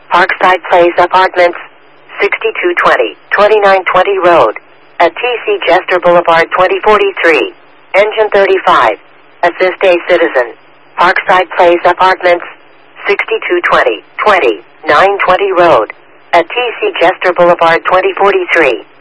Parkside Place Apartments, 6220, 2920 Road, at TC Jester Boulevard 2043, Engine 35. Assist a citizen. Parkside Place Apartments, 6220, 2920 Road, at TC Jester Boulevard 2043.